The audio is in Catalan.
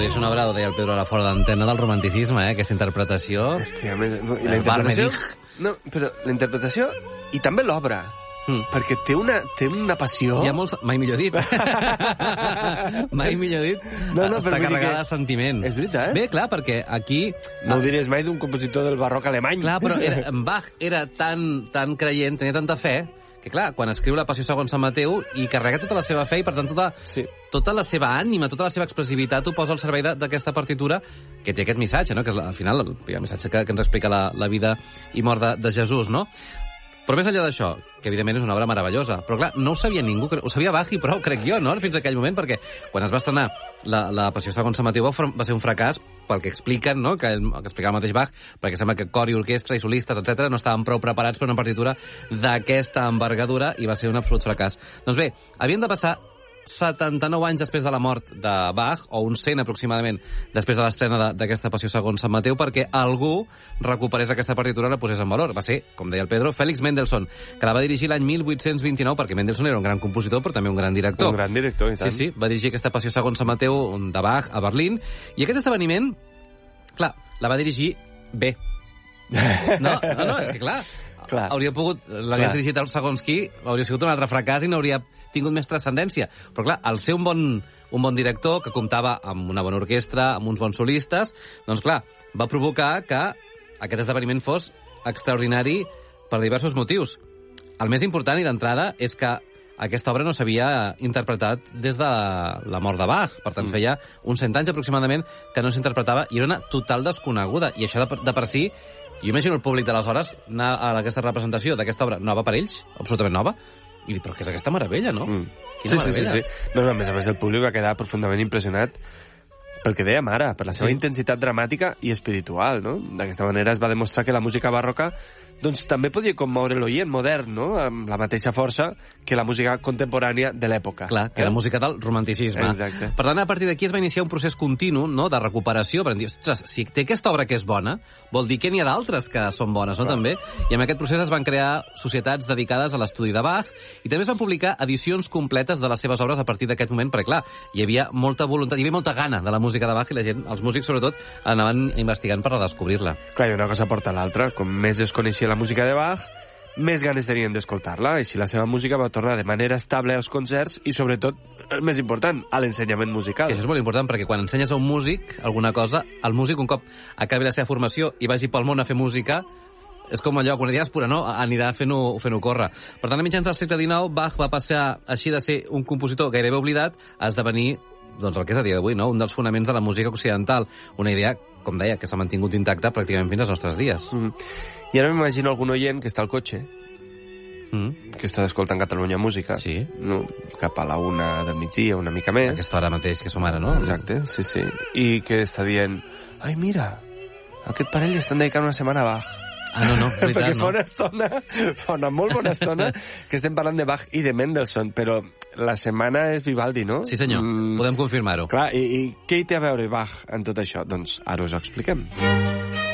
podria ser una obra, ho deia el Pedro ara fora d'antena, del romanticisme, aquesta interpretació. És que, a més, i la interpretació... No, però la interpretació i també l'obra. Perquè té una passió... Hi ha molts... Mai millor dit. Mai millor dit. Està carregada de sentiment. És veritat. Bé, clar, perquè aquí... No ho diries mai d'un compositor del barroc alemany. Clar, però Bach era tan creient, tenia tanta fe, que clar, quan escriu la Passió segons Sant Mateu i carrega tota la seva fe i per tant tota la seva ànima, tota la seva expressivitat ho posa al servei d'aquesta partitura que té aquest missatge, no? Que és al final el missatge que ens explica la vida i mort de Jesús, no? Però més enllà d'això, que evidentment és una obra meravellosa, però clar, no ho sabia ningú, ho sabia Bach i prou, crec jo, no?, fins a aquell moment, perquè quan es va estrenar la Passió segons Sant Mateu va ser un fracàs pel que expliquen, no?, que explicava el mateix Bach, perquè sembla que cor i orquestra i solistes, etc no estaven prou preparats per una partitura d'aquesta envergadura i va ser un absolut fracàs. Doncs bé, havien de passar 79 anys després de la mort de Bach, o uns 100 aproximadament després de l'estrena d'aquesta Passió segons Sant Mateu, perquè algú recuperés aquesta partitura i la posés en valor. Va ser, com deia el Pedro, Félix Mendelssohn, que la va dirigir l'any 1829, perquè Mendelssohn era un gran compositor, però també un gran director. Un gran director, i tant. Sí, va dirigir aquesta Passió segons Sant Mateu de Bach a Berlín, i aquest esdeveniment, clar, la va dirigir bé. No, és que clar. Hauria pogut, l'hagués dirigit segons qui, hauria sigut un altre fracàs i no hauria tingut més transcendència. Però clar, al ser un bon director, que comptava amb una bona orquestra, amb uns bons solistes, doncs clar, va provocar que aquest esdeveniment fos extraordinari per diversos motius. El més important i d'entrada és que aquesta obra no s'havia interpretat des de la mort de Bach. Per tant, feia uns 100 anys aproximadament que no s'interpretava i era una total desconeguda. I això de per si, jo imagino el públic d'aleshores anar a aquesta representació d'aquesta obra nova per ells, absolutament nova, i dir, però què és aquesta meravella, no? Quina meravella. Sí. No, a més el públic va quedar profundament impressionat pel que dèiem ara, per la seva intensitat dramàtica i espiritual, no? D'aquesta manera es va demostrar que la música barroca doncs també podia commoure l'oient modern, no? Amb la mateixa força que la música contemporània de l'època. Clar, que era música del romanticisme. Exacte. Per tant, a partir d'aquí es va iniciar un procés continu, no?, de recuperació, per dir, ostres, si té aquesta obra que és bona, vol dir que n'hi ha d'altres que són bones, no?, també? I amb aquest procés es van crear societats dedicades a l'estudi de Bach i també es van publicar edicions completes de les seves obres a partir d'aquest moment, perquè, clar, hi havia molta voluntat, hi havia molta gana de la música de Bach i la gent, els músics sobretot, anaven investigant per redescobrir-la. Clar, i una cosa porta a l'altra. Com més es coneixia la música de Bach, més ganes tenien d'escoltar-la. Així la seva música va tornar de manera estable als concerts i, sobretot, el més important, a l'ensenyament musical. Això és molt important, perquè quan ensenyes a un músic alguna cosa, el músic, un cop acabi la seva formació i vagi pel món a fer música, és com allò, quan diàspora, no?, anirà fent-ho córrer. Per tant, a mitjans del segle XIX, Bach va passar així de ser un compositor gairebé oblidat a esdevenir doncs el que és a dia d'avui, no?, un dels fonaments de la música occidental. Una idea, com deia, que s'ha mantingut intacta pràcticament fins als nostres dies. I ara m'imagino algun oient que està al cotxe, que està escoltant Catalunya Música, no? Cap a la 1 del migdia, una mica més. Aquesta hora mateix que som ara, no? Exacte, sí. I que està dient, ai, mira, aquest parell estan dedicant una setmana a Bach. Ah, no, és veritat, perquè fa una molt bona estona que estem parlant de Bach i de Mendelssohn, però la setmana és Vivaldi, no? Sí, senyor, podem confirmar-ho. Clar, i què hi té a veure Bach en tot això? Doncs ara us ho expliquem.